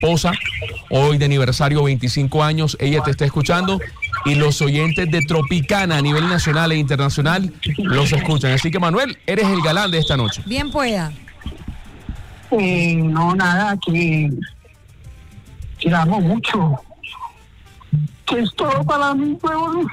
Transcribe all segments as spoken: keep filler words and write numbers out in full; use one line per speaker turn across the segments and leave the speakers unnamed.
esposa, hoy de aniversario, veinticinco años, ella te está escuchando y los oyentes de Tropicana a nivel nacional e internacional los escuchan. Así que, Manuel, eres el galán de esta noche.
Bien pueda.
Eh, no, nada, que, que la amo mucho. Que es todo para mí, huevón.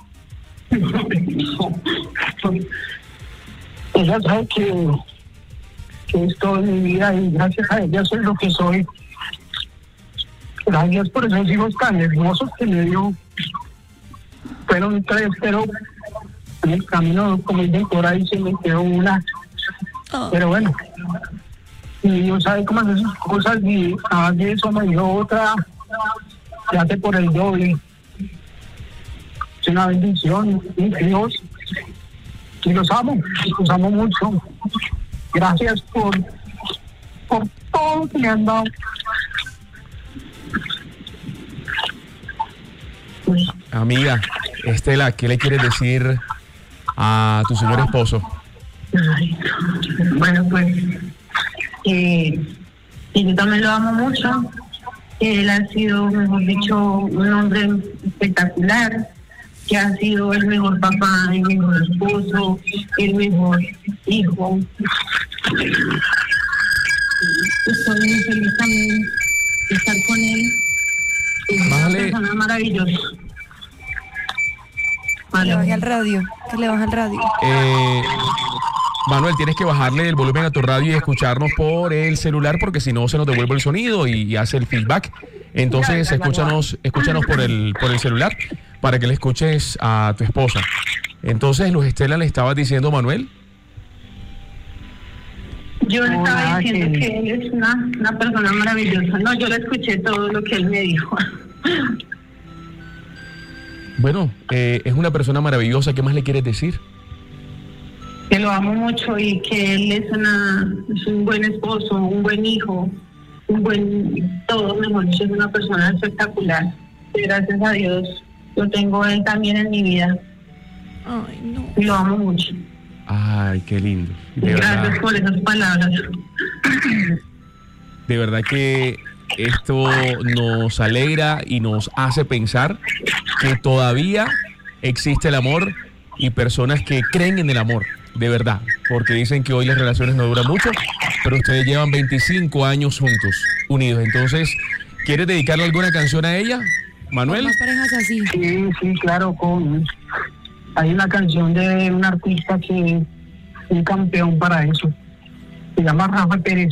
Ella sabe que, que es todo en mi vida y gracias a ella soy lo que soy. Gracias por esos hijos tan hermosos que me dio. Fueron tres, pero en el camino, como dicen por ahí, se me quedó una. Oh. Pero bueno, y Dios sabe cómo hacer sus cosas y además de eso me dio otra, se hace por el doble. Es una bendición, mis hijos, y los amo, los amo mucho. Gracias por, por todo que me han dado.
Amiga, Estela, ¿qué le quieres decir a tu señor esposo?
Ay, bueno, pues eh, yo también lo amo mucho. Él ha sido, mejor dicho, un hombre espectacular, que ha sido el mejor papá, el mejor esposo, el mejor hijo. Estoy muy feliz también de estar con él. Es una
Vale.
persona maravillosa.
Que le baje al radio, que le baje al radio.
Eh, Manuel, tienes que bajarle el volumen a tu radio y escucharnos por el celular porque si no se nos devuelve el sonido y, y hace el feedback. Entonces escúchanos, escúchanos por el, por el celular para que le escuches a tu esposa. Entonces, Luz Estela, le estabas diciendo, Manuel.
Yo le estaba
Hola,
diciendo
que-
que él es una, una persona maravillosa. No, yo le escuché todo lo que él me dijo.
Bueno, eh, es una persona maravillosa. ¿Qué más le quieres decir?
Que lo amo mucho y que él es, una, es un buen esposo, un buen hijo, un buen todo, mejor dicho, es una persona espectacular. Y gracias a Dios lo tengo él también en mi vida
Ay, no.
y lo amo mucho.
Ay, qué lindo. De
Gracias
verdad,
por esas palabras.
de verdad que esto nos alegra y nos hace pensar que todavía existe el amor y personas que creen en el amor, de verdad, porque dicen que hoy las relaciones no duran mucho, pero ustedes llevan veinticinco años juntos, unidos. Entonces, ¿quieres dedicarle alguna canción a ella, Manuel?
Más parejas así.
Sí, sí, claro, con, hay una canción de un artista que es un campeón para eso. Se llama Rafa Pérez.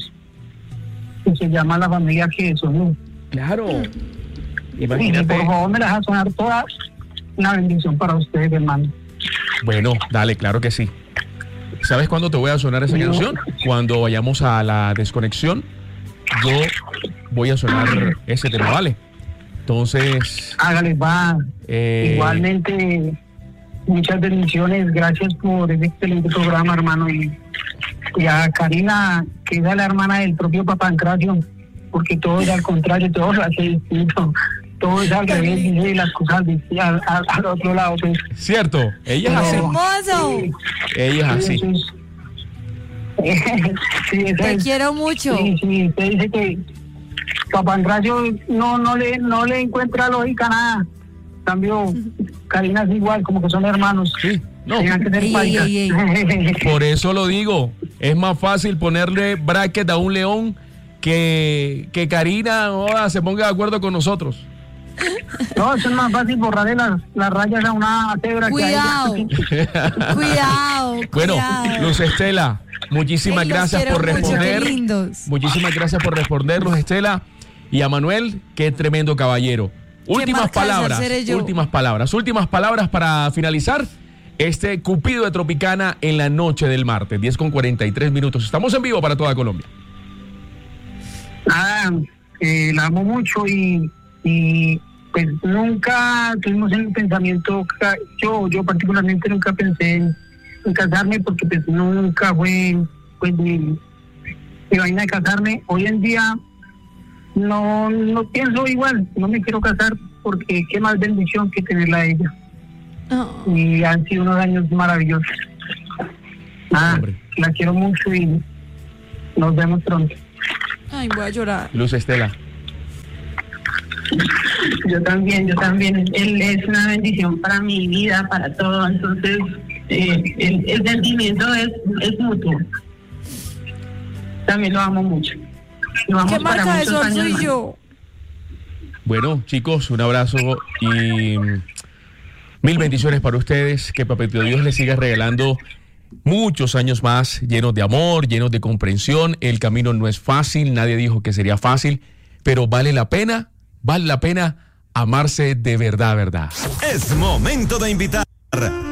Y se llama La Familia que Somos.
Claro.
Y
Imagínate.
por favor me las va a sonar todas. Una bendición para ustedes, hermano.
Bueno, dale, claro que sí. ¿Sabes cuándo te voy a sonar esa
No.
canción? Cuando vayamos a la desconexión, yo voy a sonar ese tema, ¿vale? Entonces,
Hágale, va.
eh,
Igualmente, muchas bendiciones. Gracias por este excelente programa, hermano. Y, y a Karina, que es la hermana del propio Papancracio, porque todo es al contrario, todo lo hace distinto. Todo es al revés, dice las cosas al, al, al otro lado. Pues.
cierto, ella es así.
¡Hermoso!
Ella es así.
Eso es- sí, eso
Te
es-
quiero mucho.
Sí, sí, usted dice que Papancracio no, no, le, no le encuentra lógica a nada. En cambio, Karina es igual, como que son hermanos.
Sí, no.
Tengan que ser
Ey,
paisas.
ey,
Por eso lo digo. Es más fácil ponerle bracket a un león que, que Karina oh, se ponga de acuerdo con nosotros.
No, eso es más fácil borrarle las, las rayas a una cebra
Cuidado.
que a ella.
Cuidado,
Bueno,
cuidado.
Luz Estela, muchísimas
Ey, los
gracias
quiero
por
mucho,
responder.
qué lindos.
Muchísimas gracias por responder, Luz Estela. Y a Manuel, qué tremendo caballero. Últimas
marca de
palabras,
seré yo?
últimas palabras, últimas palabras para finalizar este Cupido de Tropicana en la noche del martes, diez con cuarenta y tres minutos. Estamos en vivo para toda Colombia.
Nada, eh, la amo mucho y, y pues nunca tuvimos en el pensamiento, ca- yo yo particularmente nunca pensé en, en casarme porque pues nunca fue pues mi, mi vaina de casarme. Hoy en día no, no pienso igual, no me quiero casar porque qué más bendición que tenerla a ella.
Oh,
Y han sido unos años maravillosos. Nada,
Hombre.
la quiero mucho y nos vemos pronto.
ay, voy a llorar.
Luz Estela,
Yo también, yo también. Él es una bendición para mi vida, para todo. Entonces, eh, el, el sentimiento es, es mutuo. También lo amo mucho. Lo amo
¿Qué
para
marca de
muchos
sol
años
soy
más.
yo?
Bueno, chicos, un abrazo y mil bendiciones para ustedes. Que Papito Dios les siga regalando muchos años más llenos de amor, llenos de comprensión. El camino no es fácil, nadie dijo que sería fácil, pero vale la pena, vale la pena amarse de verdad, verdad.
Es momento de invitar